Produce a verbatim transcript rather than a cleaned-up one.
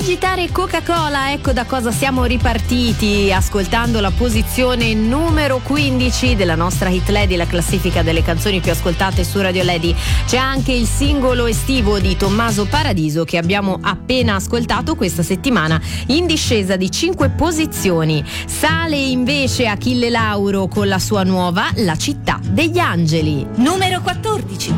agitare Coca-Cola, ecco da cosa siamo ripartiti, ascoltando la posizione numero quindici della nostra Hit Lady, la classifica delle canzoni più ascoltate su Radio Lady. C'è anche il singolo estivo di Tommaso Paradiso che abbiamo appena ascoltato questa settimana, in discesa di cinque posizioni. Sale invece Achille Lauro con la sua nuova La città degli angeli. Numero quattordici.